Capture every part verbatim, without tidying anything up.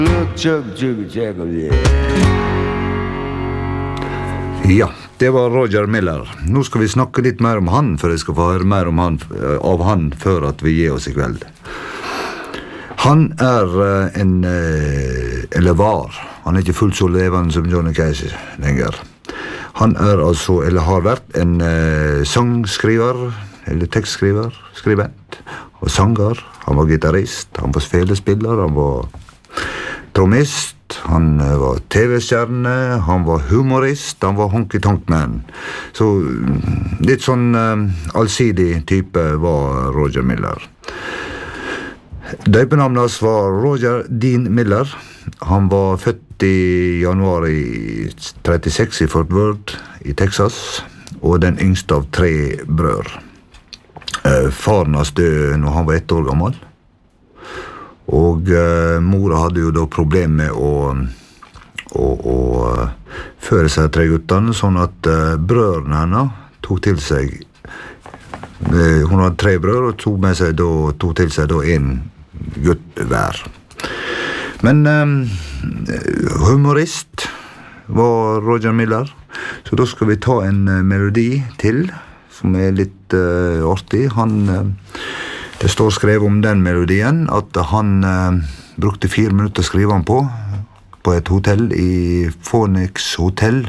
Ja, det var Roger Miller. Nå skal vi snakke litt mer om han, for jeg skal få høre mer om han, av han før at vi gir oss i kveld. Han er en, eller var, han er ikke fullt så levende som Johnny Cash lenger. Han er altså, eller har vært en uh, sangskriver, eller tekstskriver, skribent, og sanger. Han var gitarrist, han var felespiller, han var trommist, han uh, var T V-stjerne, han var humorist, han var honky-tonk-man. Så litt sånn uh, allsidig type var Roger Miller. Døypenavnet hans var Roger Dean Miller. Han var født i januar i trettiseks i Fort Worth i Texas, og den yngste av tre brør. Eh, faren hans døde når han var ett år gammel, og eh, mora hadde jo da problem med å, å, å føre seg tre guttene, sånn at eh, brørene henne tok til seg, eh, hun hadde tre brør, og tok, med seg da, tok til seg da en gutt hver. Men um, humorist var Roger Miller, så da skal vi ta en uh, melodi til, som er litt uh, artig. Han, uh, det står skrevet om den melodien, at han uh, brukte fire minutter å skrive han på, på et hotell i Phoenix Hotel.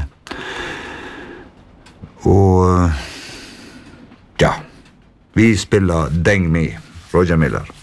Og, uh, ja, vi spiller Deng Me, Roger Miller.